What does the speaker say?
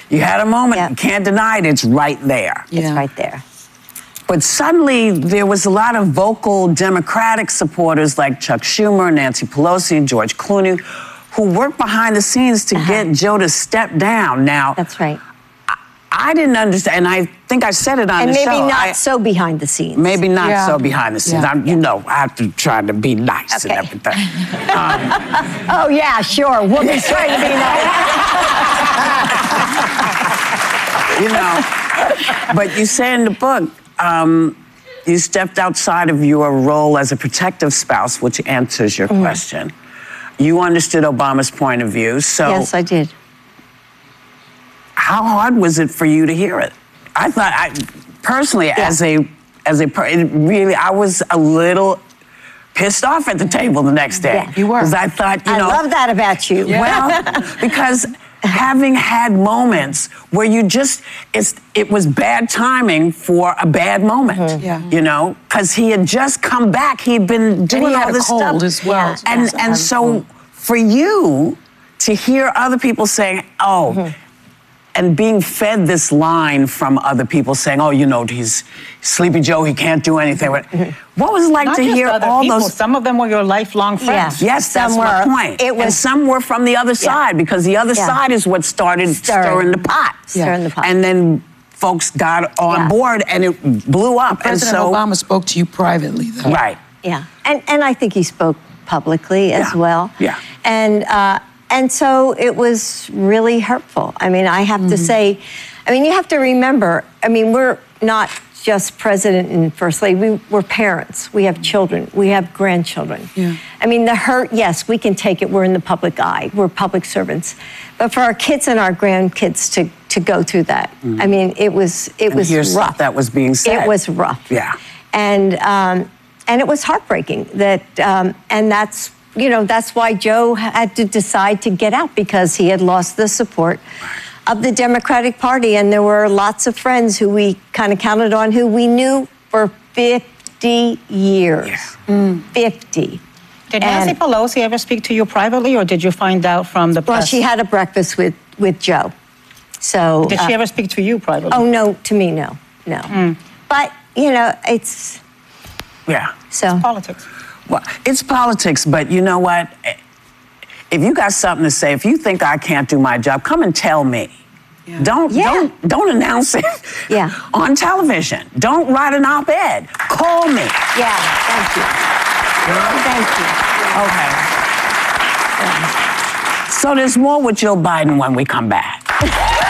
You had a moment. You can't deny it. It's right there. It's right there. But suddenly, there was a lot of vocal Democratic supporters like Chuck Schumer, Nancy Pelosi, George Clooney, who worked behind the scenes to get Joe to step down. Now, that's right. I didn't understand, and I think I said it on the show. And maybe not so behind the scenes. Maybe not so behind the scenes. You know, I have to try to be nice and everything. Oh, yeah, sure. Woman's trying to be nice. You know, but you say in the book, you stepped outside of your role as a protective spouse, which answers your question. You understood Obama's point of view, so... Yes, I did. How hard was it for you to hear it? I thought, personally, I was a little pissed off at the table the next day. Yeah. You were. Because I thought, you know... I love that about you. Well, because having had moments where you just, it was bad timing for a bad moment, you know? Because he had just come back. He'd been doing all this stuff. And he had a cold as well. And so for you to hear other people saying, and being fed this line from other people saying, oh, you know, he's Sleepy Joe, he can't do anything. What was it like to hear all those? Some of them were your lifelong friends. Yes, that's my point. And some were from the other side, because the other side is what started stirring the pot. Stirring the pot. And then folks got on board and it blew up. President Obama spoke to you privately, though. Right. Yeah. And I think he spoke publicly as well. Yeah. And so it was really hurtful. I mean, I have to say, I mean, you have to remember, I mean, we're not just president and first lady, we're parents, we have children, we have grandchildren. I mean, the hurt, yes, we can take it, we're in the public eye, we're public servants. But for our kids and our grandkids to go through that, I mean, it was rough. That was being said. It was rough. Yeah. And it was heartbreaking that, and that's, you know, that's why Joe had to decide to get out, because he had lost the support of the Democratic Party. And there were lots of friends who we kind of counted on, who we knew for 50 years. 50. Did Nancy Pelosi ever speak to you privately, or did you find out from the press? Well, she had a breakfast with Joe. So did she ever speak to you privately? Oh, no, to me, no. But, you know, it's... So. It's politics. Well, it's politics, but you know what? If you got something to say, if you think I can't do my job, come and tell me. Don't announce it on television. Don't write an op-ed. Call me. Thank you. Thank you. Okay. So there's more with Joe Biden when we come back.